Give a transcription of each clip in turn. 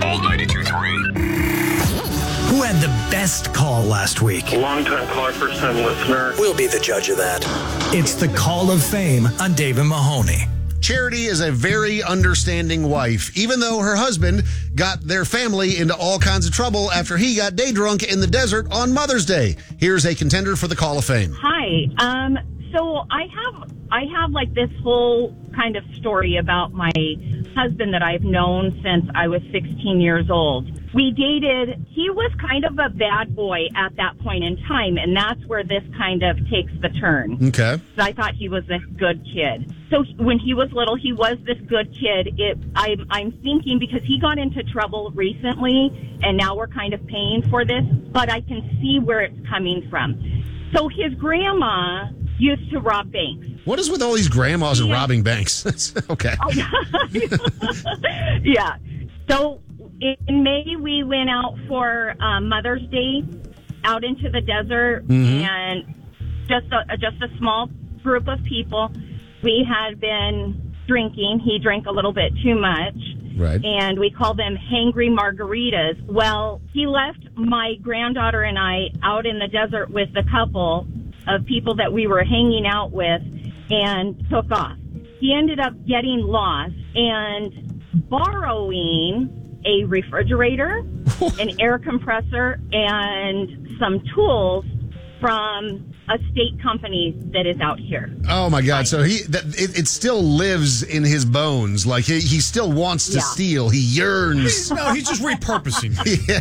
Old 92.3. Who had the best call last week? Long-time caller, first-time listener. We'll be the judge of that. It's the Call of Fame on Dave and Mahoney. Charity is a very understanding wife, even though her husband got their family into all kinds of trouble after he got day drunk in the desert on Mother's Day. Here's a contender for the Call of Fame. Hi. So I have like this whole kind of story about my husband that I've known since I was 16 years old. We dated. He was kind of a bad boy at that point in time, and that's where this kind of takes the turn. Okay. I thought he was a good kid. So when he was little, he was this good kid. I'm thinking because he got into trouble recently, and now we're kind of paying for this, but I can see where it's coming from. So his grandma used to rob banks. What is with all these grandmas and robbing banks? Okay. Yeah. So in May, we went out for Mother's Day out into the desert, and just a small group of people. We had been drinking. He drank a little bit too much. Right. And we call them hangry margaritas. Well, he left my granddaughter and I out in the desert with the couple of people that we were hanging out with and took off. He ended up getting lost and borrowing a refrigerator, an air compressor, and some tools from a state company that is out here. Oh my God! So it still lives in his bones. Like he still wants to steal. He yearns. No, he's just repurposing.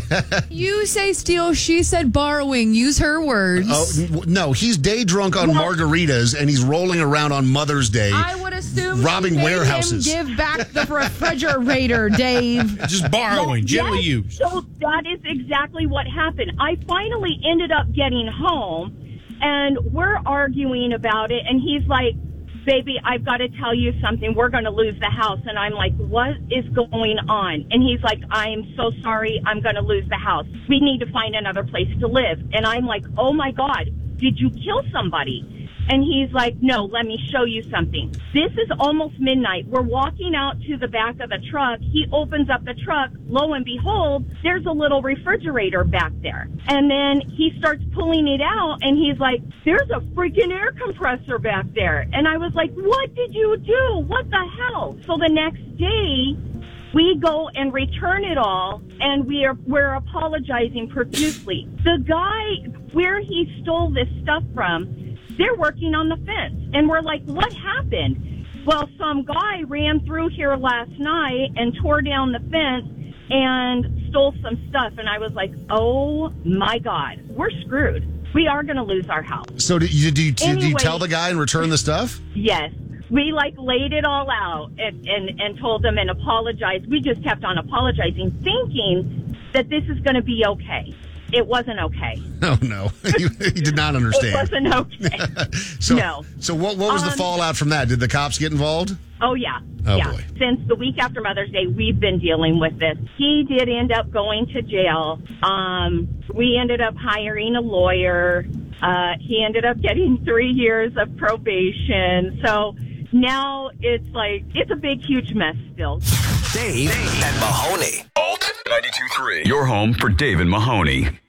You say steal, she said borrowing. Use her words. Oh no, he's day drunk on margaritas and he's rolling around on Mother's Day. I would assume robbing warehouses. Give back the refrigerator, Dave. Just borrowing, gently used. So that is exactly what happened. I finally ended up getting home. And we're arguing about it, and he's like, baby, I've got to tell you something. We're going to lose the house. And I'm like, what is going on? And he's like, I'm so sorry. I'm going to lose the house. We need to find another place to live. And I'm like, oh, my God, did you kill somebody? And he's like, no, let me show you something. This is almost midnight. We're walking out to the back of the truck. He opens up the truck. Lo and behold, there's a little refrigerator back there. And then he starts pulling it out, and he's like, there's a freaking air compressor back there. And I was like, what did you do? What the hell? So the next day, we go and return it all, and we're apologizing profusely. The guy where he stole this stuff from, they're working on the fence. And we're like, what happened? Well, some guy ran through here last night and tore down the fence and stole some stuff. And I was like, oh, my God, we're screwed. We are going to lose our house. So did you tell the guy and return the stuff? Yes. We laid it all out and told them and apologized. We just kept on apologizing, thinking that this is going to be okay. It wasn't okay. Oh, no. He did not understand. It wasn't okay. No. So what was the fallout from that? Did the cops get involved? Oh, yeah. Oh, yeah. boy. Since the week after Mother's Day, we've been dealing with this. He did end up going to jail. We ended up hiring a lawyer. He ended up getting 3 years of probation. So now it's a big, huge mess still. Dave and Mahoney. Alt 92.3. Your home for Dave and Mahoney.